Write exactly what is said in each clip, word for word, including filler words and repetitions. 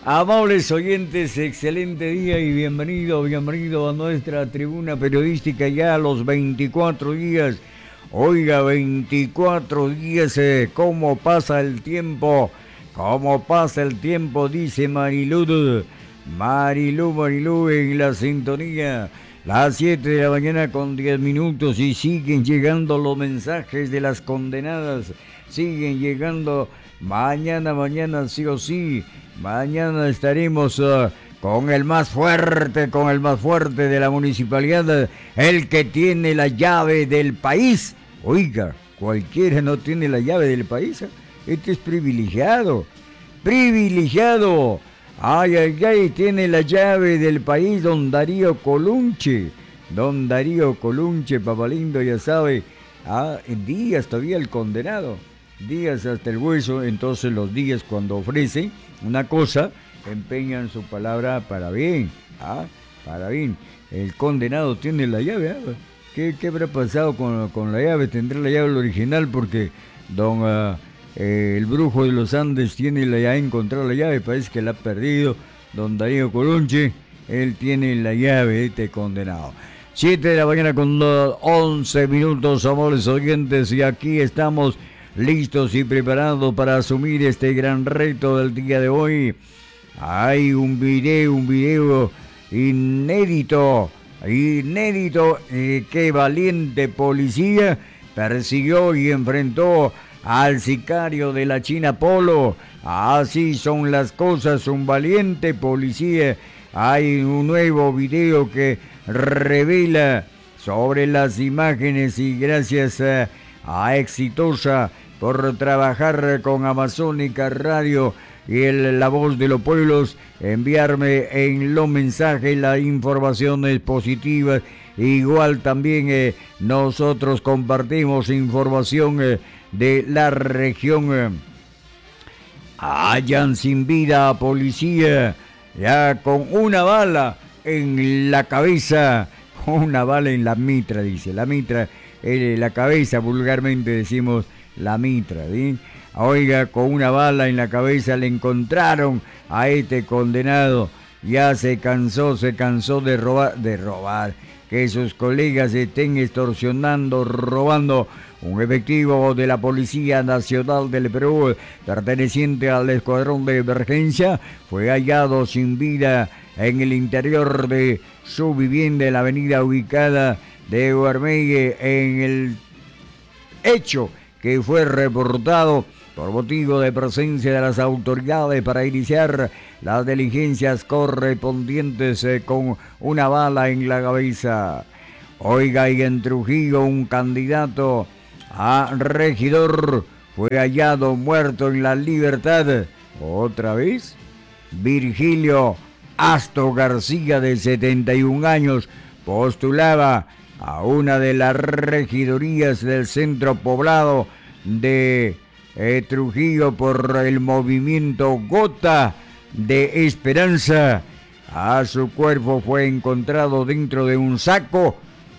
Amables oyentes, excelente día y bienvenido, bienvenido a nuestra tribuna periodística ya a los veinticuatro días. Oiga, veinticuatro días, eh, ¿cómo pasa el tiempo? ¿Cómo pasa el tiempo? Dice Marilú, Marilú, Marilú en la sintonía. Las siete de la mañana con diez minutos y siguen llegando los mensajes de las condenadas. Siguen llegando. Mañana, mañana sí o sí. Mañana estaremos uh, con el más fuerte, con el más fuerte de la municipalidad, el que tiene la llave del país. Oiga, cualquiera no tiene la llave del país. ¿eh? Este es privilegiado, privilegiado. Ay, ay, ay, tiene la llave del país don Darío Colunche. Don Darío Colunche, papalindo, ya sabe. Ah, Díaz todavía el condenado. Díaz hasta el hueso, entonces los Díaz cuando ofrecen una cosa, empeñan su palabra para bien, ¿ah? Para bien. El condenado tiene la llave, ¿ah? ¿Qué, qué habrá pasado con, con la llave? Tendrá la llave original porque don uh, eh, el brujo de los Andes tiene la llave, encontrado la llave, parece que la ha perdido. Don Darío Colunche, él tiene la llave, este condenado. siete de la mañana con once minutos, amables oyentes, y aquí estamos listos y preparados para asumir este gran reto del día de hoy. Hay un video, un video inédito, inédito, eh, que valiente policía persiguió y enfrentó al sicario de la China Polo. Así son las cosas, un valiente policía. Hay un nuevo video que revela sobre las imágenes y gracias a, a Exitosa por trabajar con Amazónica Radio y el, la voz de los pueblos, enviarme en los mensajes las informaciones positivas. Igual también eh, nosotros compartimos información eh, de la región. Eh. Hallan sin vida a policía, ya con una bala en la cabeza, con una bala en la mitra, dice, la mitra, eh, la cabeza, vulgarmente decimos la mitra, ¿sí? Oiga, con una bala en la cabeza le encontraron a este condenado. Ya se cansó, se cansó de robar, de robar, que sus colegas estén extorsionando, robando. Un efectivo de la Policía Nacional del Perú, perteneciente al escuadrón de emergencia, fue hallado sin vida en el interior de su vivienda en la avenida ubicada de Guarmegue, en el hecho que fue reportado por motivo de presencia de las autoridades para iniciar las diligencias correspondientes eh, con una bala en la cabeza. Oiga, y en Trujillo un candidato a regidor fue hallado muerto en La Libertad. ¿Otra vez? Virgilio Asto García, de setenta y un años, postulaba a una de las regidorías del centro poblado de eh, Trujillo por el movimiento Gota de Esperanza. A su cuerpo fue encontrado dentro de un saco,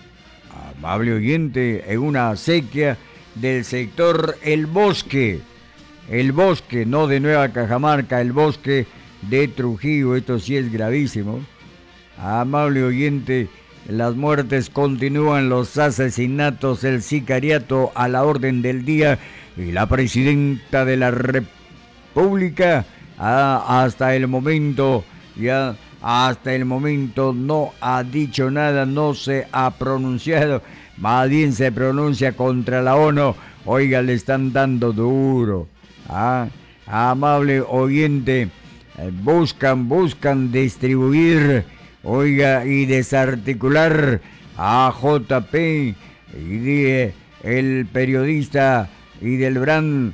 amable oyente, en una acequia del sector El Bosque. El Bosque, no de Nueva Cajamarca, El Bosque de Trujillo. Esto sí es gravísimo. Amable oyente, las muertes continúan, los asesinatos, el sicariato a la orden del día, y la presidenta de la República ah, hasta el momento, ya hasta el momento no ha dicho nada, no se ha pronunciado, más bien se pronuncia contra la ONU. Oiga, le están dando duro. Ah, amable oyente, eh, buscan, buscan distribuir, oiga, y desarticular a J P, y de, el periodista Idelbrand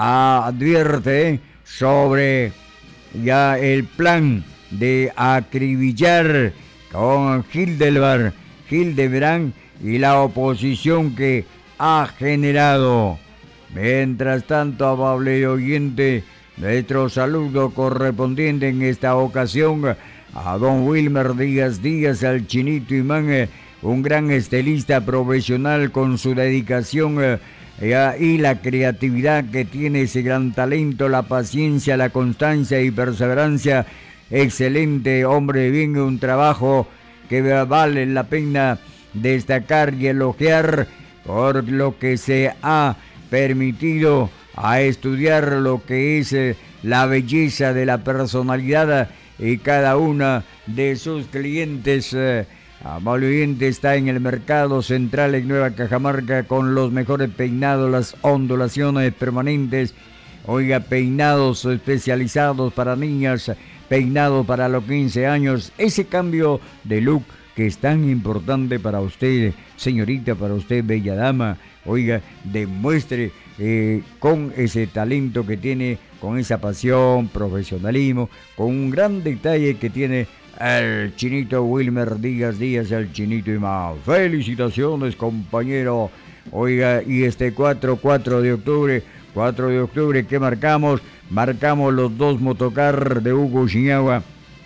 advierte sobre ya el plan de acribillar con Hildebrand, Hildebrand y la oposición que ha generado. Mientras tanto, amable oyente, nuestro saludo correspondiente en esta ocasión a don Wilmer Díaz Díaz, al Chinito Imán, un gran estilista profesional con su dedicación ya, y la creatividad que tiene, ese gran talento, la paciencia, la constancia y perseverancia. Excelente hombre de bien, un trabajo que vale la pena destacar y elogiar por lo que se ha permitido a estudiar lo que es eh, la belleza de la personalidad y cada una de sus clientes. Eh, amable oyente, está en el mercado central en Nueva Cajamarca con los mejores peinados, las ondulaciones permanentes, oiga, peinados especializados para niñas, peinados para los quince años, ese cambio de look que es tan importante para usted, señorita, para usted, bella dama, oiga, demuestre eh, con ese talento que tiene, con esa pasión, profesionalismo, con un gran detalle que tiene el chinito Wilmer Díaz Díaz, el chinito y más. Felicitaciones, compañero. Oiga, y este cuatro, cuatro de octubre, cuatro de octubre, ¿qué marcamos? Marcamos los dos motocar de Hugo Chiñagua,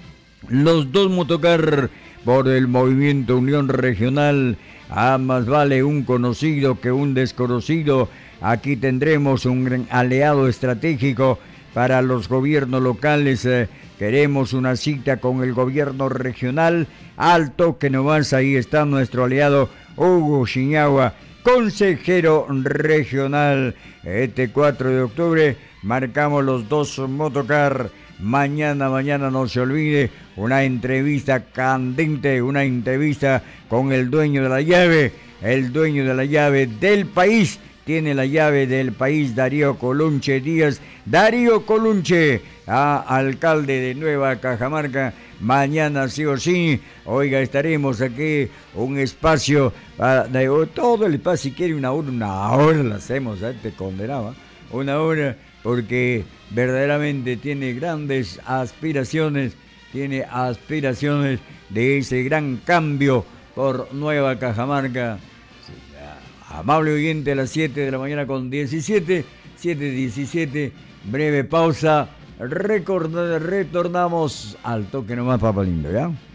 los dos motocar por el movimiento Unión Regional. Ah, más vale un conocido que un desconocido. Aquí tendremos un gran aliado estratégico para los gobiernos locales. Eh, queremos una cita con el gobierno regional. Alto que nomás ahí está nuestro aliado Hugo Chiñagua, consejero regional. Este cuatro de octubre marcamos los dos motocar. Mañana, mañana no se olvide, una entrevista candente, una entrevista con el dueño de la llave, el dueño de la llave del país. Tiene la llave del país, Darío Colunche Díaz. Darío Colunche, a alcalde de Nueva Cajamarca. Mañana sí o sí, oiga, estaremos aquí, un espacio, para, de, todo el espacio, si quiere una hora, una hora la hacemos, ¿eh? Te condenaba, una hora, porque verdaderamente tiene grandes aspiraciones, tiene aspiraciones de ese gran cambio por Nueva Cajamarca. Amable oyente, a las siete de la mañana con diecisiete, siete diecisiete, breve pausa, record, retornamos al toque nomás, papá lindo, ¿ya?